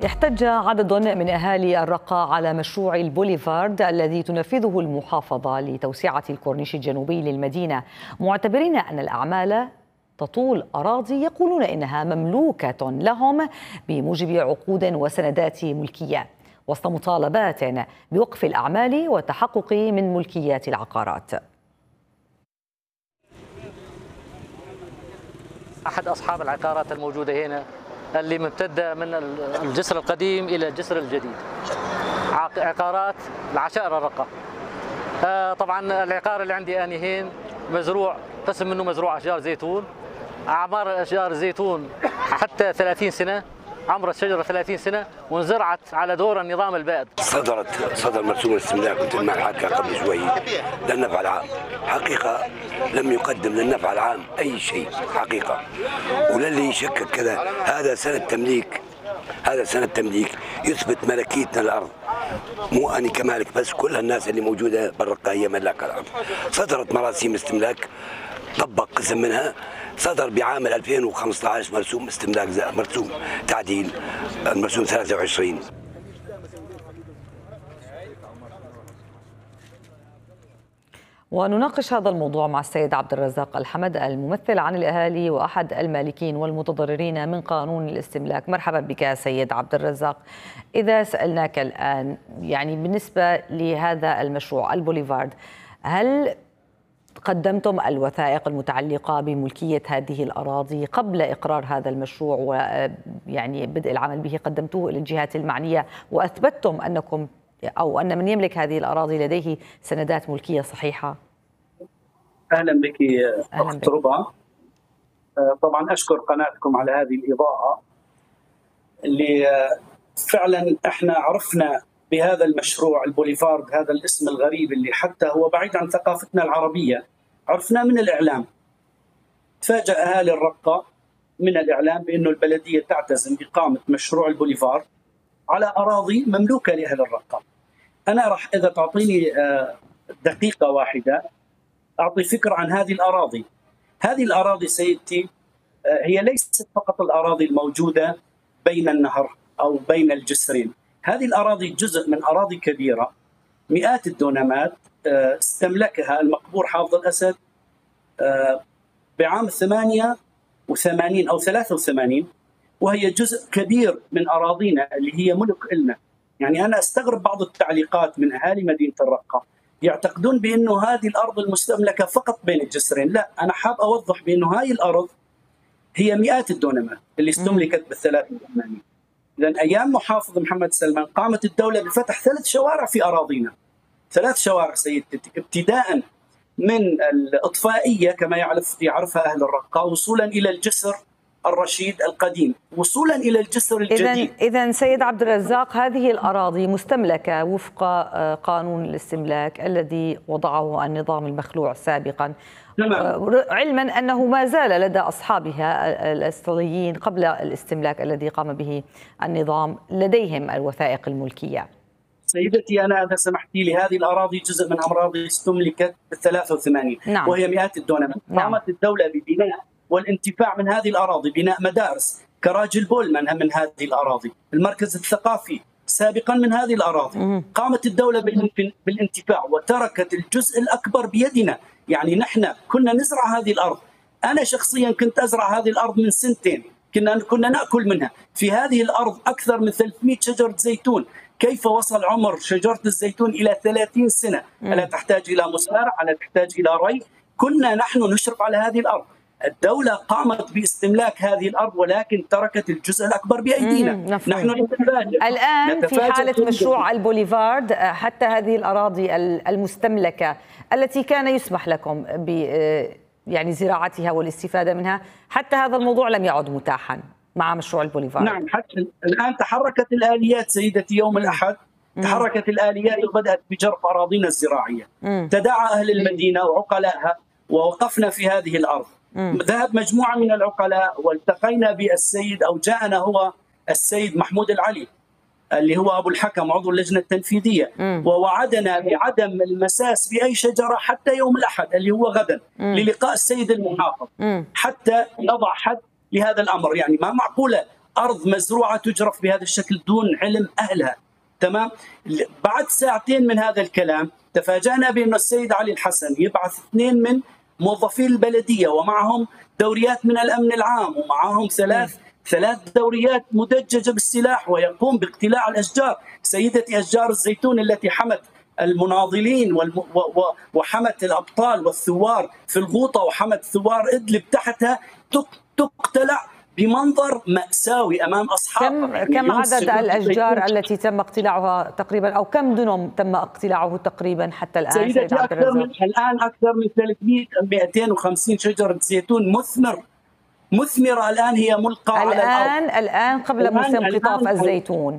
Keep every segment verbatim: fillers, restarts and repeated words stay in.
احتج عدد من أهالي الرقة على مشروع البوليفارد الذي تنفذه المحافظة لتوسعة الكورنيش الجنوبي للمدينة، معتبرين أن الأعمال تطول أراضي يقولون إنها مملوكة لهم بموجب عقود وسندات ملكية، وسط مطالبات بوقف الأعمال والتحقق من ملكيات العقارات. أحد أصحاب العقارات الموجودة هنا اللي ممتدة من الجسر القديم إلى الجسر الجديد، عقارات العشائر الرقة. طبعا العقار اللي عندي آنيين مزروع، قسم منه مزروع أشجار زيتون، أعمار أشجار الزيتون حتى ثلاثين سنة، عمر الشجرة ثلاثين سنة، وانزرعت على دور النظام البائد. صدرت صدر مرسوم الاستملاك مثل ما حكى قبل شوي للنفع العام، حقيقة لم يقدم للنفع العام أي شيء حقيقة، وللي يشكك كذا هذا سنة تمليك، هذا سنة تمليك يثبت ملكيتنا الأرض، مو أنا كمالك بس، كل الناس اللي موجودة بالرقة هي ملاك الأرض. صدرت مراسيم استملاك، طبق قسم منها، صدر بعام ألفين وخمسة عشر مرسوم استملاك مرسوم تعديل المرسوم ثلاثة وعشرين. ونناقش هذا الموضوع مع السيد عبد الرزاق الحمد، الممثل عن الأهالي وأحد المالكين والمتضررين من قانون الاستملاك. مرحبا بك سيد عبد الرزاق. إذا سألناك الآن يعني بالنسبة لهذا المشروع البوليفارد، هل قدمتم الوثائق المتعلقة بملكية هذه الأراضي قبل إقرار هذا المشروع ويعني بدء العمل به؟ قدمتوه إلى الجهات المعنية وأثبتتم أنكم أو أن من يملك هذه الأراضي لديه سندات ملكية صحيحة؟ أهلا بك أخت ربا. طبعا أشكر قناتكم على هذه الإضاءة اللي فعلا احنا عرفنا بهذا المشروع البوليفارد، هذا الاسم الغريب اللي حتى هو بعيد عن ثقافتنا العربية، عرفناه من الإعلام. تفاجأ أهالي الرقة من الإعلام بأنه البلدية تعتزم إقامة مشروع البوليفارد على أراضي مملوكة لأهل الرقة. أنا راح إذا تعطيني دقيقة واحدة أعطي فكرة عن هذه الأراضي. هذه الأراضي سيدتي هي ليست فقط الأراضي الموجودة بين النهر أو بين الجسرين، هذه الأراضي جزء من أراضي كبيرة مئات الدونمات استملكها المقبور حافظ الأسد بعام ثمانية وثمانين أو ثلاثة وثمانين، وهي جزء كبير من أراضينا اللي هي ملك إلنا. يعني أنا أستغرب بعض التعليقات من أهالي مدينة الرقة، يعتقدون بأنه هذه الأرض المستملكة فقط بين الجسرين. لا، أنا حاب أوضح بأنه هذه الأرض هي مئات الدونمات اللي استملكت بالثلاثة وثمانين. لأن أيام محافظ محمد سلمان قامت الدولة بفتح ثلاث شوارع في أراضينا، ثلاث شوارع سيدتي، ابتداء من الإطفائية كما يعرف يعرفها أهل الرقة، وصولا إلى الجسر الرشيد القديم، وصولا إلى الجسر الجديد. إذن سيد عبد الرزاق، هذه الأراضي مستملكة وفق قانون الاستملاك الذي وضعه النظام المخلوع سابقا، علما أنه ما زال لدى أصحابها الأصليين قبل الاستملاك الذي قام به النظام لديهم الوثائق الملكية. سيدتي أنا إذا سمحتي لي، هذه الأراضي جزء من أراضي استملكت بالثلاثة وثمانين، نعم. وهي مئات الدونمات. نعم. قامت الدولة ببناء والانتفاع من هذه الأراضي، بناء مدارس، كراجل بولمان من هذه الأراضي، المركز الثقافي سابقا من هذه الأراضي. مم. قامت الدولة بالانتفاع وتركت الجزء الأكبر بيدنا. يعني نحن كنا نزرع هذه الأرض، أنا شخصيا كنت أزرع هذه الأرض من سنتين، كنا كنا نأكل منها. في هذه الأرض أكثر من ثلاثمئة شجرة زيتون. كيف وصل عمر شجرة الزيتون إلى ثلاثين سنة؟ ألا تحتاج إلى مسارع؟ ألا تحتاج إلى ري؟ كنا نحن نشرف على هذه الأرض. الدولة قامت باستملاك هذه الأرض ولكن تركت الجزء الأكبر بأيدينا. نحن نتفاجأ الآن نتفاجأ في حالة مشروع البوليفارد، حتى هذه الأراضي المستملكة التي كان يسمح لكم ب يعني زراعتها والاستفادة منها، حتى هذا الموضوع لم يعد متاحا مع مشروع البوليفارد. نعم، حتى الآن تحركت الآليات سيدتي يوم الأحد، تحركت الآليات وبدأت بجرف أراضينا الزراعية. مم. تداعى أهل المدينة وعقلائها ووقفنا في هذه الأرض. مم. ذهب مجموعة من العقلاء والتقينا بالسيد أو جاءنا هو السيد محمود العلي اللي هو أبو الحكم عضو اللجنة التنفيذية. مم. ووعدنا بعدم المساس بأي شجرة حتى يوم الأحد اللي هو غدا. مم. للقاء السيد المحافظ. مم. حتى يضع حد لهذا الأمر. يعني ما معقولة أرض مزروعة تجرف بهذا الشكل دون علم أهلها. تمام. بعد ساعتين من هذا الكلام تفاجأنا بأن السيد علي الحسن يبعث اثنين من موظفي البلدية ومعهم دوريات من الأمن العام ومعهم ثلاث ثلاث دوريات مدججة بالسلاح، ويقوم باقتلاع الأشجار. سيدتي أشجار الزيتون التي حمت المناضلين والم... و... و... وحمت الأبطال والثوار في الغوطة وحمت ثوار إدلب تحتها تقتلع بمنظر مأساوي أمام أصحابها. كم كم عدد الأشجار التي تم اقتلاعها تقريبا، أو كم دنم تم اقتلاعه تقريبا حتى الآن؟ سيدتي أكثر من الآن أكثر من ثلاثمئة مئتين وخمسين شجرة زيتون مثمر مثمرة الآن هي ملقى على الآن الآن قبل موسم قطاف الزيتون.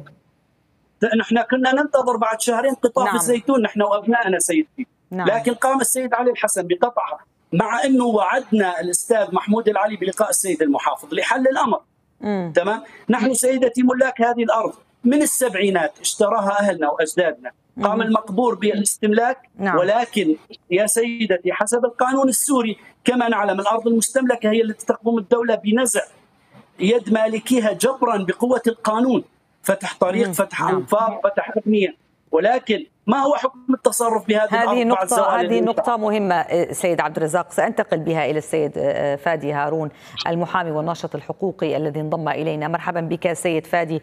نحن كنا ننتظر بعد شهرين قطاف نعم. الزيتون نحن وأبنائنا سيدتي. نعم. لكن قام السيد علي الحسن بقطعها، مع أنه وعدنا الأستاذ محمود العلي بلقاء السيد المحافظ لحل الأمر. مم. تمام. نحن سيدتي ملاك هذه الأرض من السبعينات، اشتراها أهلنا وأجدادنا، قام المقبور بالاستملاك. نعم. ولكن يا سيدتي حسب القانون السوري كما نعلم الأرض المستملكة هي التي تقوم الدولة بنزع يد مالكيها جبرا بقوة القانون، فتح طريق، فتح أنفاق، فتح أبنية. ولكن ما هو حكم التصرف بهذه الأرض؟ هذه نقطة هذه نقطة مهمة سيد عبد الرزاق، سأنتقل بها إلى السيد فادي هارون المحامي والناشط الحقوقي الذي انضم إلينا. مرحبا بك سيد فادي.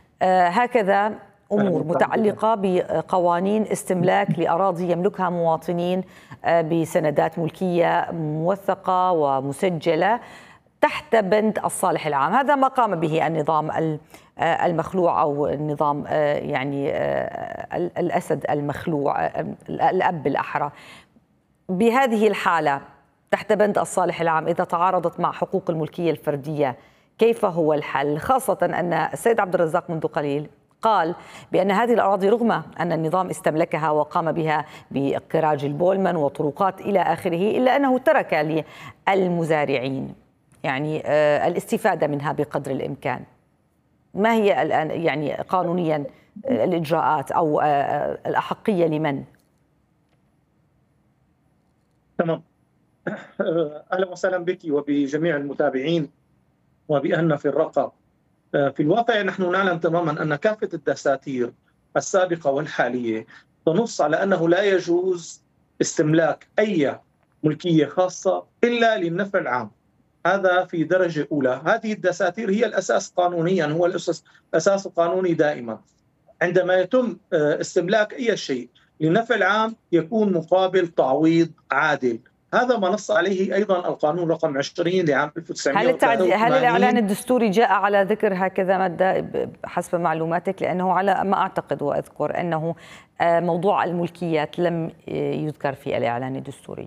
هكذا أمور متعلقة بقوانين استملاك لأراضي يملكها مواطنين بسندات ملكية موثقة ومسجلة تحت بند الصالح العام، هذا ما قام به النظام المخلوع أو النظام يعني الأسد المخلوع، الأب بالأحرى. بهذه الحالة تحت بند الصالح العام إذا تعارضت مع حقوق الملكية الفردية كيف هو الحل؟ خاصة أن السيد عبد الرزاق منذ قليل قال بأن هذه الأراضي رغم أن النظام استملكها وقام بها بإقراج البولمن وطرقات إلى آخره، إلا أنه ترك للمزارعين يعني الاستفادة منها بقدر الإمكان. ما هي الآن يعني قانونيا الإجراءات أو الأحقية لمن؟ تمام. أهلا وسهلا بك وبجميع المتابعين وبأهلنا في الرقة. في الواقع نحن نعلم تماما أن كافة الدساتير السابقة والحالية تنص على أنه لا يجوز استملاك أي ملكية خاصة إلا للنفع العام. هذا في درجة أولى. هذه الدساتير هي الأساس قانونيا، هو الأساس الأساس القانوني دائما. عندما يتم استملاك أي شيء للنفع العام يكون مقابل تعويض عادل. هذا ما نص عليه أيضا القانون رقم عشرين لعام ألف وتسعمئة وثلاثة وثمانين. هل الإعلان الدستوري جاء على ذكر هكذا مادة حسب معلوماتك؟ لأنه على ما أعتقد وأذكر أنه موضوع الملكيات لم يذكر في الإعلان الدستوري.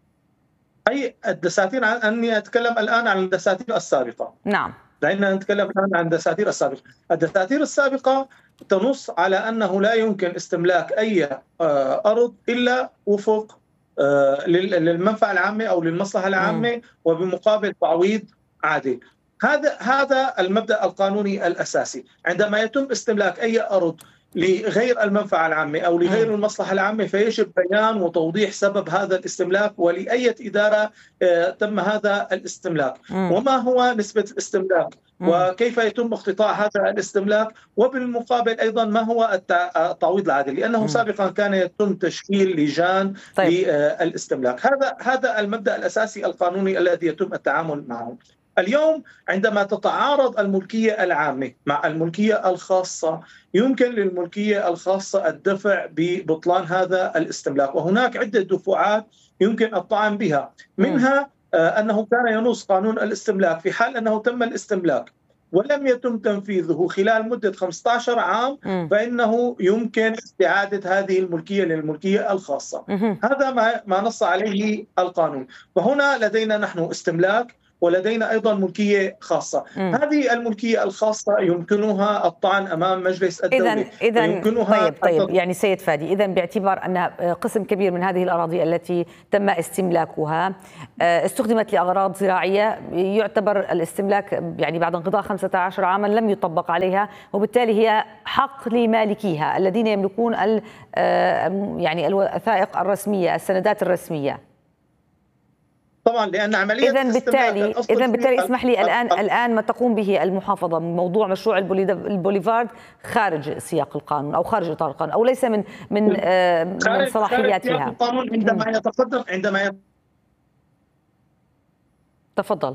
أي الدساتير، أني أتكلم الآن عن الدساتير السابقة. نعم. دعينا نتكلم الآن عن الدساتير السابقة. الدساتير السابقة تنص على أنه لا يمكن استملاك أي أرض إلا وفق للمنفعة العامة أو للمصلحة العامة وبمقابل تعويض عادل. هذا هذا المبدأ القانوني الأساسي. عندما يتم استملاك أي أرض لغير المنفعة العامة أو لغير المصلحة العامة فيجب بيان وتوضيح سبب هذا الاستملاك ولأية إدارة تم هذا الاستملاك، وما هو نسبة الاستملاك، وكيف يتم اقتطاع هذا الاستملاك، وبالمقابل أيضا ما هو التعويض العادل، لأنه سابقا كان يتم تشكيل لجان طيب. للاستملاك. هذا هذا المبدأ الأساسي القانوني الذي يتم التعامل معه. اليوم عندما تتعارض الملكية العامة مع الملكية الخاصة يمكن للملكية الخاصة الدفع ببطلان هذا الاستملاك، وهناك عدة دفعات يمكن الطعن بها، منها أنه كان ينص قانون الاستملاك في حال أنه تم الاستملاك ولم يتم تنفيذه خلال مدة خمسة عشر عام فإنه يمكن استعادة هذه الملكية للملكية الخاصة. هذا ما ما نص عليه القانون. فهنا لدينا نحن استملاك ولدينا أيضا ملكية خاصة. مم. هذه الملكية الخاصة يمكنها الطعن أمام مجلس الدولة. إذن إذن طيب طيب يعني سيد فادي، إذن باعتبار أن قسم كبير من هذه الأراضي التي تم استملاكها استخدمت لأغراض زراعية يعتبر الاستملاك يعني بعد انقضاء خمسة عشر عاما لم يطبق عليها، وبالتالي هي حق لمالكيها الذين يملكون يعني الوثائق الرسمية السندات الرسمية. طبعا لان عمليه اذا بالتالي اذا بالتالي اسمح لي الان أ... الان ما تقوم به المحافظه من موضوع مشروع البوليفارد خارج سياق القانون او خارج اطار القانون او ليس من من من صلاحياتها. خارج القانون عندما يتقدم عندما يت... تفضل.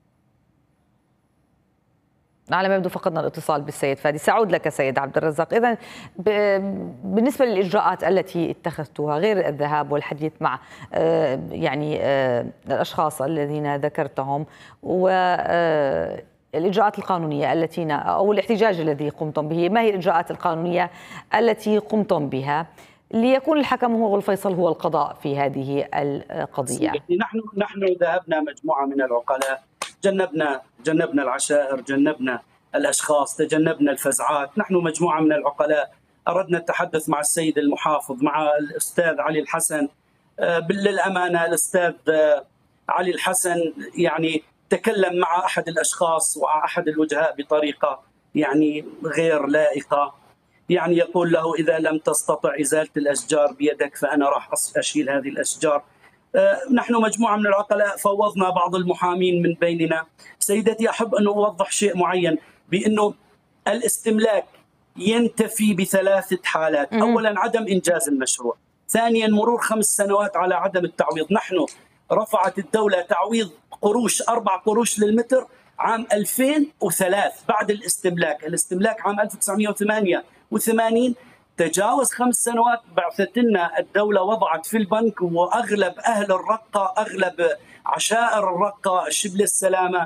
على ما يبدو فقدنا الاتصال بالسيد فادي. سأعود لك سيد عبد الرزاق. إذن بالنسبة للإجراءات التي اتخذتها غير الذهاب والحديث مع يعني الأشخاص الذين ذكرتهم والإجراءات القانونية التي أو الاحتجاج الذي قمتم به، ما هي الإجراءات القانونية التي قمتم بها ليكون الحكم هو الفيصل هو القضاء في هذه القضية؟ نحن نحن ذهبنا مجموعة من العقلاء، جنبنا جنبنا العشائر، جنبنا الأشخاص، تجنبنا الفزعات. نحن مجموعة من العقلاء أردنا التحدث مع السيد المحافظ، مع الأستاذ علي الحسن. للأمانة الأستاذ علي الحسن يعني تكلم مع أحد الأشخاص ومع أحد الوجهاء بطريقة يعني غير لائقة، يعني يقول له إذا لم تستطع إزالة الأشجار بيدك فأنا راح أشيل هذه الأشجار. نحن مجموعة من العقلاء فوضنا بعض المحامين من بيننا. سيدتي أحب أن أوضح شيء معين، بأنه الاستملاك ينتفي بثلاثة حالات. أولا عدم إنجاز المشروع، ثانيا مرور خمس سنوات على عدم التعويض. نحن رفعت الدولة تعويض قروش أربع قروش للمتر عام ألفين وثلاثة بعد الاستملاك. الاستملاك عام ألف وتسعمئة وثمانية وثمانين، تجاوز خمس سنوات بعثت لنا الدولة، وضعت في البنك، وأغلب أهل الرقة، أغلب عشائر الرقة، شبل السلامة،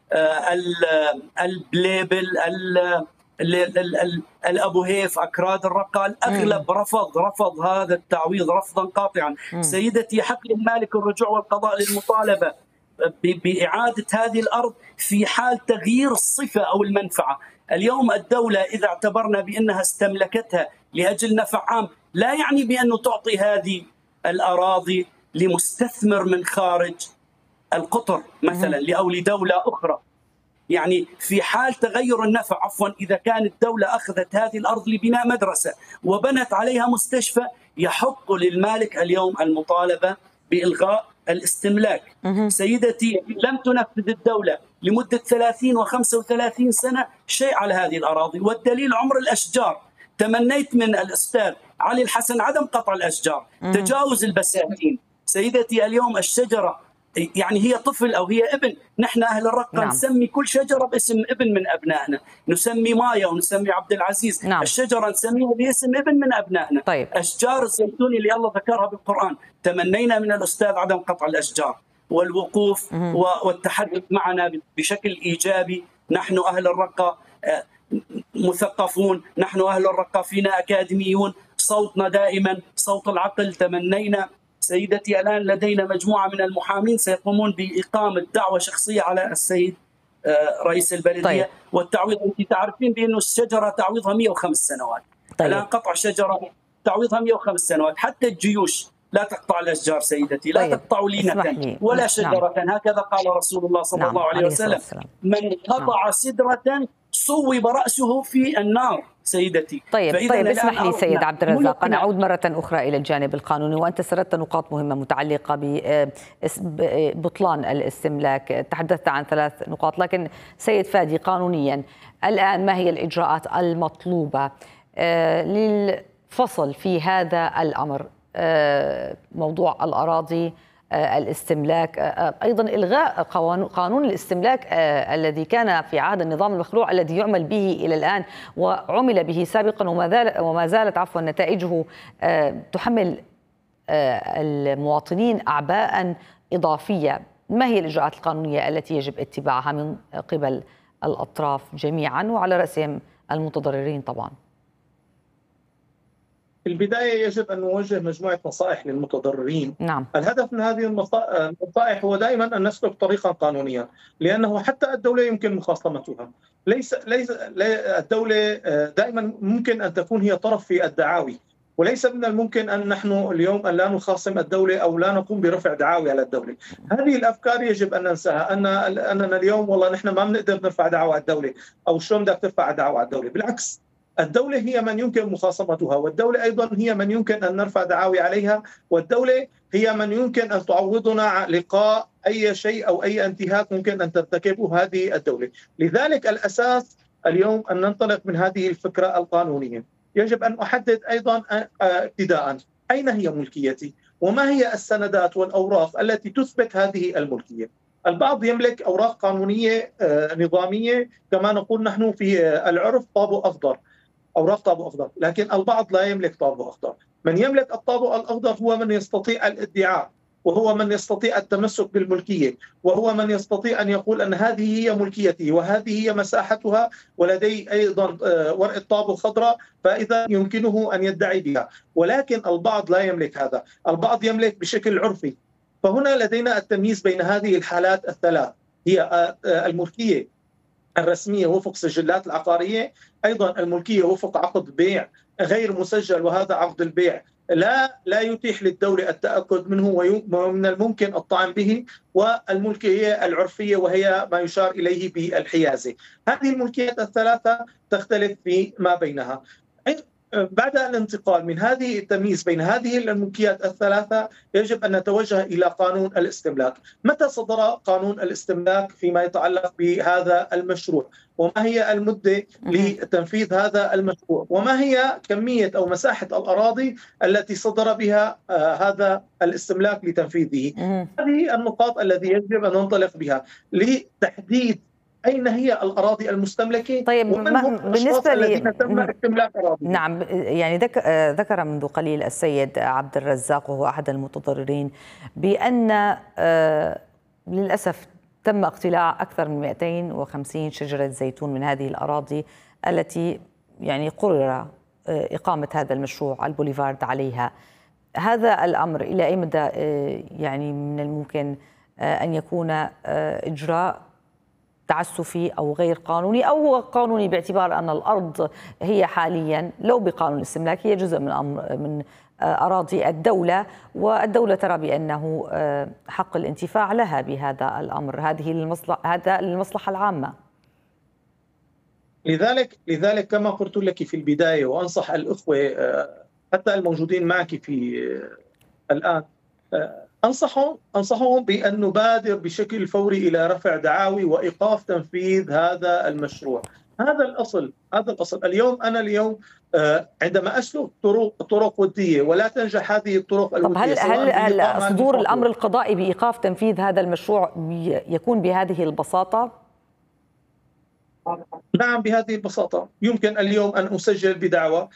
البليبل، الأبو هيف، أكراد الرقة، الأغلب رفض رفض هذا التعويض رفضا قاطعا. سيدتي حق للمالك الرجوع والقضاء للمطالبة بإعادة هذه الأرض في حال تغيير الصفة أو المنفعة. اليوم الدولة إذا اعتبرنا بأنها استملكتها لأجل نفع عام، لا يعني بأنه تعطي هذه الأراضي لمستثمر من خارج القطر مثلا أو لدولة أخرى. يعني في حال تغير النفع، عفوا، إذا كانت الدولة أخذت هذه الأرض لبناء مدرسة وبنت عليها مستشفى، يحق للمالك اليوم المطالبة بإلغاء الاستملاك. سيدتي لم تنفذ الدولة لمدة ثلاثين وخمسة وثلاثين سنة شيء على هذه الأراضي، والدليل عمر الأشجار. تمنيت من الأستاذ علي الحسن عدم قطع الأشجار، تجاوز البساتين. سيدتي اليوم الشجرة يعني هي طفل أو هي ابن. نحن أهل الرقة نعم. نسمي كل شجرة باسم ابن من أبنائنا، نسمي مايا ونسمي عبد العزيز نعم. الشجرة نسميها باسم ابن من أبنائنا. طيب. أشجار الزيتون اللي الله ذكرها بالقرآن، تمنينا من الأستاذ عدم قطع الأشجار والوقوف مم. والتحدث معنا بشكل إيجابي. نحن أهل الرقة مثقفون، نحن أهل الرقة فينا أكاديميون، صوتنا دائما صوت العقل. تمنينا سيدتي الآن لدينا مجموعة من المحامين سيقومون بإقامة دعوة شخصية على السيد رئيس البلدية. طيب. والتعويض أنت تعرفين بأنه الشجرة تعويضها مئة وخمس سنوات. طيب. الآن قطع شجرة تعويضها مئة وخمس سنوات. حتى الجيوش لا تقطع الأشجار سيدتي، لا طيب. تقطع لينة ولا شجرة. نعم. هكذا قال رسول الله صلى نعم. الله عليه وسلم: من قطع نعم. سدرة صوب رأسه في النار. سيدتي طيب طيب اسمح لي سيد عبد الرزاق أن أعود مرة أخرى إلى الجانب القانوني، وأنت سردت نقاط مهمة متعلقة ببطلان الاستملاك، تحدثت عن ثلاث نقاط، لكن سيد فادي قانونيا الآن ما هي الإجراءات المطلوبة للفصل في هذا الأمر؟ موضوع الأراضي، الاستملاك، أيضا إلغاء قانون الاستملاك الذي كان في عهد النظام المخلوع الذي يعمل به إلى الآن وعمل به سابقا وما زالت وما زالت عفوا نتائجه تحمل المواطنين أعباء إضافية. ما هي الإجراءات القانونية التي يجب اتباعها من قبل الأطراف جميعا وعلى رأسهم المتضررين طبعا؟ في البداية يجب أن نوجه مجموعة نصائح للمتضررين. نعم. الهدف من هذه النصائح هو دائما أن نسلك طريقا قانونيا، لأنه حتى الدولة يمكن مخاصمتها. ليس ليس الدولة دائما ممكن أن تكون هي طرف في الدعاوي، وليس من الممكن أن نحن اليوم أن لا نخاصم الدولة أو لا نقوم برفع دعاوي على الدولة. هذه الأفكار يجب أن ننساها، أن أننا اليوم والله نحن ما بنقدر نرفع دعوى على الدولة أو شلون بدك ترفع دعوى على الدولة. بالعكس، الدولة هي من يمكن مخاصمتها، والدولة أيضا هي من يمكن أن نرفع دعاوي عليها، والدولة هي من يمكن أن تعوضنا لقاء أي شيء أو أي انتهاك ممكن أن ترتكبه هذه الدولة. لذلك الأساس اليوم أن ننطلق من هذه الفكرة القانونية. يجب أن أحدد أيضا ابتداء أين هي ملكيتي، وما هي السندات والأوراق التي تثبت هذه الملكية. البعض يملك أوراق قانونية نظامية، كما نقول نحن في العرف طابو أخضر، أوراق طابو أخضر، لكن البعض لا يملك طابو أخضر. من يملك الطابو الأخضر هو من يستطيع الادعاء، وهو من يستطيع التمسك بالملكية، وهو من يستطيع أن يقول أن هذه هي ملكيتي وهذه هي مساحتها، ولدي أيضا ورقة طابو خضراء، فإذا يمكنه أن يدعي بها. ولكن البعض لا يملك هذا، البعض يملك بشكل عرفي. فهنا لدينا التمييز بين هذه الحالات الثلاث، هي الملكية الرسمية وفق سجلات العقارية، أيضا الملكية وفق عقد بيع غير مسجل، وهذا عقد البيع لا لا يتيح للدولة التأكد منه ومن الممكن الطعن به، والملكية العرفية وهي ما يشار إليه بالحيازة. هذه الملكيات الثلاثة تختلف فيما بينها. بعد الانتقال من هذه التمييز بين هذه الملكيات الثلاثة يجب أن نتوجه إلى قانون الاستملاك. متى صدر قانون الاستملاك فيما يتعلق بهذا المشروع؟ وما هي المدة لتنفيذ هذا المشروع؟ وما هي كمية أو مساحة الأراضي التي صدر بها آه هذا الاستملاك لتنفيذه؟ هذه النقاط التي يجب أن ننطلق بها لتحديد أين هي الأراضي المستملكة. طيب بالنسبة الذين تم استملاك أراضي. نعم، يعني ذكر منذ قليل السيد عبد الرزاق وهو أحد المتضررين بأن للأسف تم اقتلاع أكثر من مئتين وخمسين شجرة زيتون من هذه الأراضي التي يعني قرر إقامة هذا المشروع البوليفارد عليها. هذا الأمر إلى أي مدى يعني من الممكن أن يكون إجراء تعسفي أو غير قانوني، أو هو قانوني باعتبار أن الأرض هي حاليا لو بقانون الاستملاك هي جزء من أمر من أراضي الدولة، والدولة ترى بأنه حق الانتفاع لها بهذا الأمر، هذه المصلحة هذا المصلحة العامة. لذلك لذلك كما قلت لك في البداية، وأنصح الأخوة حتى الموجودين معك في الآن، أنصحهم أنصحهم بأن نبادر بشكل فوري إلى رفع دعاوي وإيقاف تنفيذ هذا المشروع. هذا الأصل هذا الأصل اليوم أنا اليوم عندما أسلك طرق طرق ودية ولا تنجح هذه الطرق الودية، هل هل, هل صدور الأمر القضائي بإيقاف تنفيذ هذا المشروع يكون بهذه البساطة؟ نعم بهذه البساطة. يمكن اليوم أن أسجل بدعوى.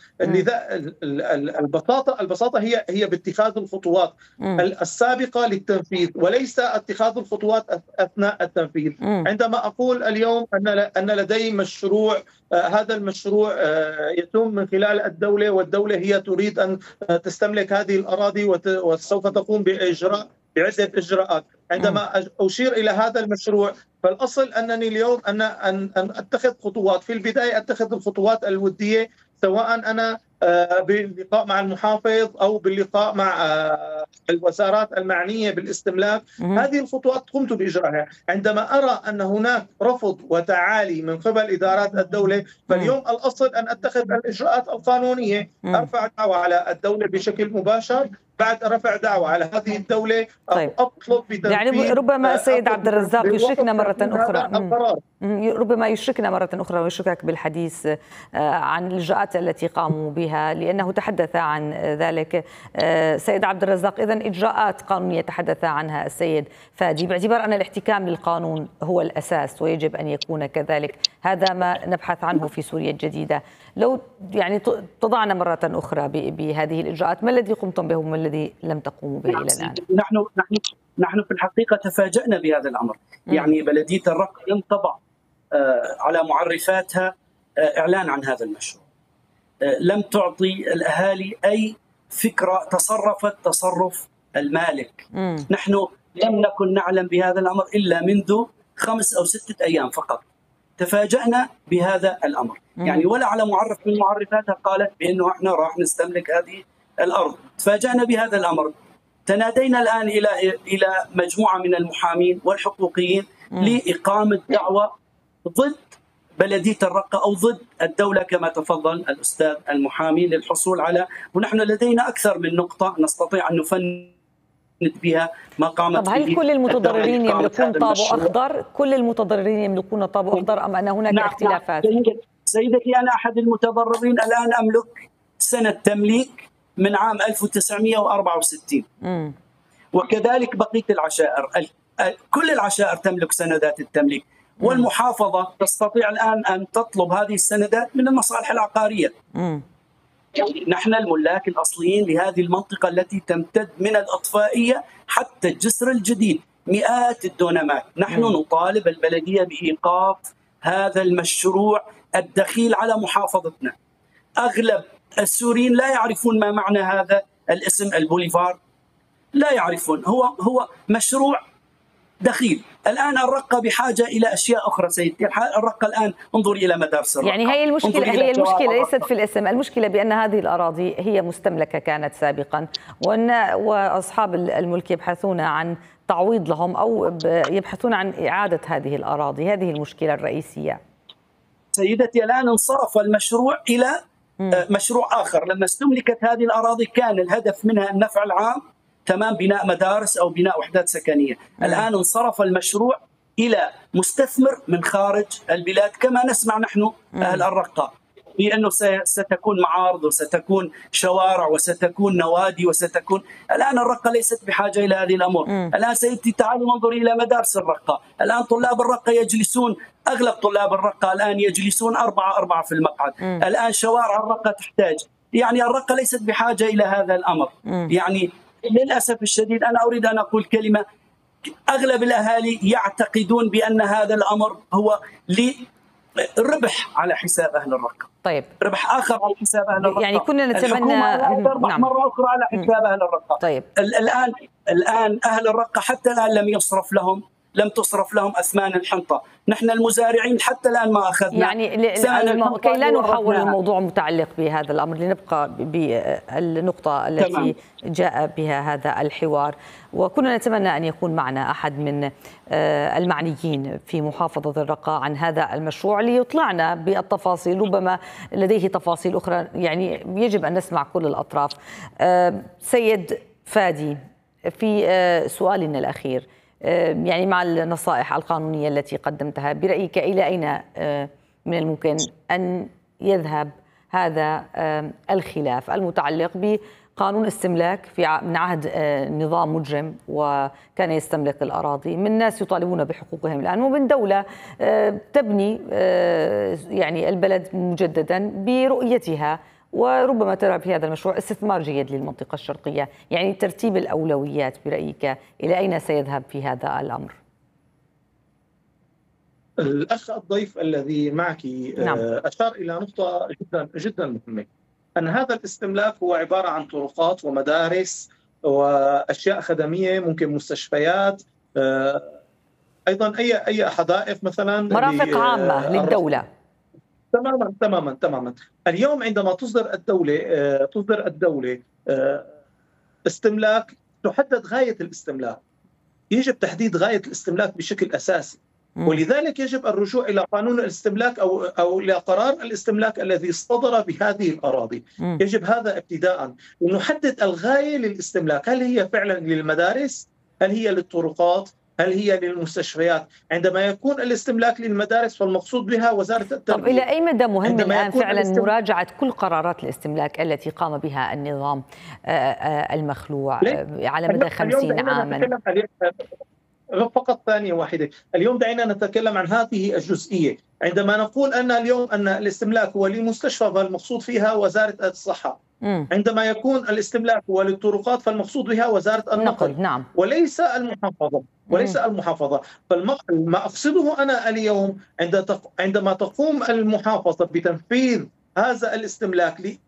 البساطة البساطة هي هي باتخاذ الخطوات م. السابقة للتنفيذ، وليس اتخاذ الخطوات أثناء التنفيذ. م. عندما أقول اليوم أن أن لدي مشروع، آه هذا المشروع آه يتم من خلال الدولة، والدولة هي تريد أن تستملك هذه الأراضي وسوف تقوم بإجراء بعدة إجراءات. عندما أشير إلى هذا المشروع فالأصل أنني اليوم أن أن أتخذ خطوات في البداية، أتخذ الخطوات الودية، سواء أنا باللقاء مع المحافظ أو باللقاء مع الوزارات المعنية بالاستملاك. هذه الخطوات قمت بإجراءها. عندما أرى أن هناك رفض وتعالي من قبل إدارات الدولة، فاليوم الأصل أن أتخذ الإجراءات القانونية، أرفع دعوى على الدولة بشكل مباشر، بعد رفع دعوى على هذه الدولة طيب. أطلب بتنفيذ. يعني ربما السيد عبد الرزاق يشركنا مرة أخرى ربما يشركنا مرة أخرى ويشركك بالحديث عن الإجراءات التي قاموا بها، لأنه تحدث عن ذلك سيد عبد الرزاق. إذن إجراءات قانونية تحدث عنها السيد فادي، باعتبار أن الاحتكام للقانون هو الأساس ويجب أن يكون كذلك. هذا ما نبحث عنه في سوريا الجديدة. لو يعني تضعنا مرة أخرى بهذه الإجراءات، ما الذي قمتم به وما الذي لم تقوموا به إلى الآن؟ نحن نحن نحن في الحقيقة تفاجأنا بهذا الأمر. م. يعني بلدية الرق لم تضع على معرفاتها إعلان عن هذا المشروع، لم تعطي الأهالي أي فكرة، تصرفت تصرف المالك. م. نحن لم نكن نعلم بهذا الأمر إلا منذ خمس أو ستة أيام فقط. تفاجأنا بهذا الأمر. م. يعني ولا على معرف من معرفاتها قالت بأنه احنا راح نستملك هذه الأرض. تفاجأنا بهذا الأمر. تنادينا الآن إلى إلى مجموعة من المحامين والحقوقيين م. لإقامة دعوة ضد بلدية الرقة أو ضد الدولة كما تفضل الأستاذ المحامي للحصول على، ونحن لدينا أكثر من نقطة نستطيع أن نفند بها ما قامت طب هل كل المتضررين يملكون طابو أخضر؟ كل المتضررين يملكون طابو أخضر أم أن هناك نعم اختلافات؟ نعم سيدتي أنا أحد المتضررين الآن أملك سنة تمليك من عام ألف وتسعمئة وأربعة وستين م. وكذلك بقية العشائر، كل العشائر تملك سندات التمليك، والمحافظة تستطيع الآن أن تطلب هذه السندات من المصالح العقارية. م. نحن الملاك الأصليين لهذه المنطقة التي تمتد من الأطفائية حتى الجسر الجديد مئات الدونمات. نحن م. نطالب البلدية بإيقاف هذا المشروع الدخيل على محافظتنا. أغلب السوريين لا يعرفون ما معنى هذا الاسم البوليفار، لا يعرفون. هو هو مشروع دخيل. الآن الرقة بحاجة إلى أشياء أخرى سيدتي. الرقة الآن انظري إلى مدارس الرقة. يعني هي المشكلة هي المشكلة ليست في الاسم، المشكلة بإن هذه الأراضي هي مستملكة كانت سابقا، وأن وأصحاب الملك يبحثون عن تعويض لهم أو يبحثون عن إعادة هذه الأراضي. هذه المشكلة الرئيسية سيدتي. الآن انصرف المشروع إلى مشروع آخر. لما استملكت هذه الأراضي كان الهدف منها النفع العام، تمام، بناء مدارس أو بناء وحدات سكنية. الآن انصرف المشروع إلى مستثمر من خارج البلاد، كما نسمع نحن أهل الرقة بأنه ستكون معارض وستكون شوارع وستكون نوادي وستكون. الآن الرقة ليست بحاجة إلى هذه الأمور. م. الآن سيدتي تعالوا ننظر إلى مدارس الرقة. الآن طلاب الرقة يجلسون، أغلب طلاب الرقة الآن يجلسون أربعة أربعة في المقعد. م. الآن شوارع الرقة تحتاج، يعني الرقة ليست بحاجة إلى هذا الأمر. م. يعني للأسف الشديد أنا أريد أن أقول كلمة. أغلب الأهالي يعتقدون بأن هذا الأمر هو لربح على حساب أهل الرقة. طيب ربح آخر على حساب أهل الرقة. يعني كنا نتمنى نعم. مرة أخرى على حساب أهل الرقة. طيب الآن الآن أهل الرقة حتى الآن لم يصرف لهم لم تصرف لهم أثمان الحنطة. نحن المزارعين حتى الآن ما أخذنا يعني الم... كي لا نحول الموضوع متعلق بهذا الأمر، لنبقى بالنقطة التي تمام. جاء بها هذا الحوار. وكنا نتمنى أن يكون معنا أحد من المعنيين في محافظة الرقة عن هذا المشروع ليطلعنا بالتفاصيل، ربما لديه تفاصيل أخرى، يعني يجب أن نسمع كل الأطراف. سيد فادي، في سؤالنا الأخير، يعني مع النصائح القانونية التي قدمتها، برأيك إلى أين من الممكن أن يذهب هذا الخلاف المتعلق بقانون استملاك في من عهد نظام مجرم وكان يستملك الأراضي من ناس يطالبون بحقوقهم الآن، ومن دولة تبني يعني البلد مجددا برؤيتها، وربما ترى في هذا المشروع استثمار جيد للمنطقة الشرقية؟ يعني ترتيب الأولويات برأيك إلى أين سيذهب في هذا الأمر؟ الأخ الضيف الذي معك نعم. أشار إلى نقطة جدا جدا مهمة، أن هذا الاستملاك هو عبارة عن طرقات ومدارس وأشياء خدمية، ممكن مستشفيات، أيضا أي أي حدائق مثلا، مرافق عامة للدولة. تماما تماما تماما. اليوم عندما تصدر الدولة تصدر الدولة استملاك، تحدد غاية الاستملاك، يجب تحديد غاية الاستملاك بشكل أساسي، ولذلك يجب الرجوع إلى قانون الاستملاك أو أو إلى قرار الاستملاك الذي اصطدر بهذه الأراضي. يجب هذا ابتداء، ونحدد الغاية للاستملاك، هل هي فعلا للمدارس؟ هل هي للطرقات؟ هل هي للمستشفيات؟ عندما يكون الاستملاك للمدارس فالمقصود بها وزارة التربية. طب إلى أي مدى مهم الآن فعلا الاستملاك... مراجعة كل قرارات الاستملاك التي قام بها النظام المخلوع على مدى خمسين عاما؟ فقط ثانية واحدة. اليوم دعينا نتكلم عن هذه الجزئية. عندما نقول أن اليوم أن الاستملاك هو لمستشفى فالمقصود فيها وزارة الصحة. م. عندما يكون الاستملاك هو للطرقات فالمقصود بها وزارة النقل، نعم. وليس المحافظة وليس م. المحافظة. فما أقصده أنا اليوم عندما تقوم المحافظة بتنفيذ هذا الاستملاك لي.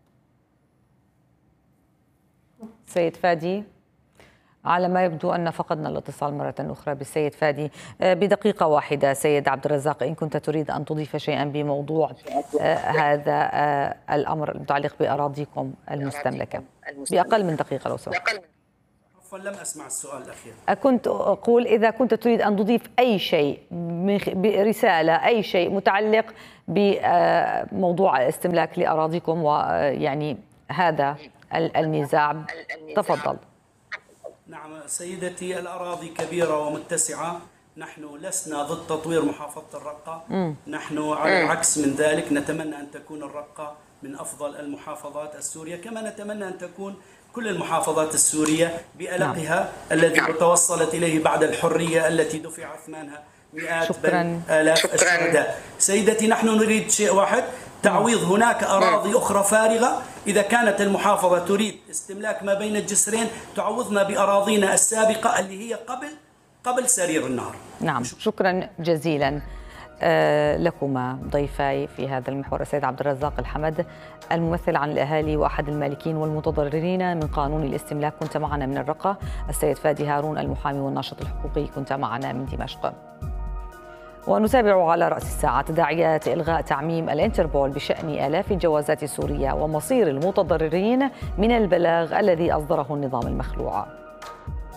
سيد فادي، على ما يبدو أن فقدنا الاتصال مرة أخرى بالسيد فادي. بدقيقة واحدة سيد عبد الرزاق، إن كنت تريد أن تضيف شيئا بموضوع هذا الأمر المتعلق بأراضيكم المستملكة بأقل من دقيقة لو سمحت. عفوا لم أسمع السؤال الأخير. كنت أقول إذا كنت تريد أن تضيف أي شيء برسالة، أي شيء متعلق بموضوع الاستملاك لأراضيكم ويعني هذا النزاع، تفضل. نعم سيدتي، الأراضي كبيرة ومتسعة، نحن لسنا ضد تطوير محافظة الرقة. م. نحن على العكس من ذلك، نتمنى أن تكون الرقة من أفضل المحافظات السورية، كما نتمنى أن تكون كل المحافظات السورية بألقها نعم. الذي توصلت إليه بعد الحرية التي دفع ثمنها مئات بل آلاف الشهداء. سيدتي، نحن نريد شيء واحد، تعويض. هناك أراضي أخرى فارغة، إذا كانت المحافظة تريد استملاك ما بين الجسرين تعوضنا بأراضينا السابقة اللي هي قبل قبل سرير النهر. نعم، شكرا جزيلا لكما ضيفاي في هذا المحور، السيد عبد الرزاق الحمد الممثل عن الأهالي وأحد المالكين والمتضررين من قانون الاستملاك، كنت معنا من الرقة. السيد فادي هارون المحامي والناشط الحقوقي، كنت معنا من دمشق. ونتابع على رأس الساعة تداعيات إلغاء تعميم الانتربول بشأن آلاف الجوازات السورية ومصير المتضررين من البلاغ الذي أصدره النظام المخلوع.